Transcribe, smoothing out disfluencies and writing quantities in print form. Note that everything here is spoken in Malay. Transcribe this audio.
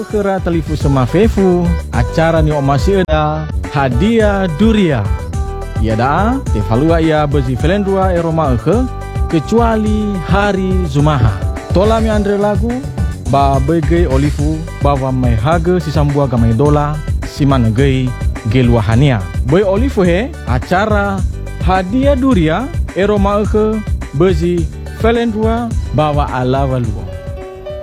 kera telifu semafefu acara ni masih ada hadiah duria. Ia dah tefalua ia bezi felendua eroma kecuali hari Zumaha. Tola mi andre lagu ba bege olifu bawa mai haga sisambua gamai dola simana gei geluahania. Boy olifu he acara hadiah duria eroma bezi felendua bawa ala walua.